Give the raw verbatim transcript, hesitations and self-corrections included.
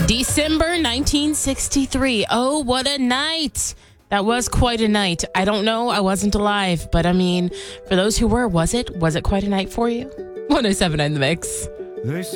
December nineteen sixty-three. Oh, what a night. That was quite a night. I don't know. I wasn't alive. But I mean, for those who were, was it? Was it quite a night for you? one oh seven in the mix.